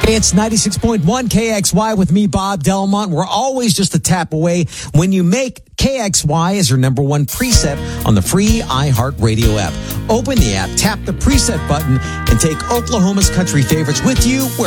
It's 96.1 KXY with me, Bob Delmont. We're always just a tap away when you make KXY as your number one preset on the free iHeartRadio app. Open the app, tap the preset button, and take Oklahoma's country favorites with you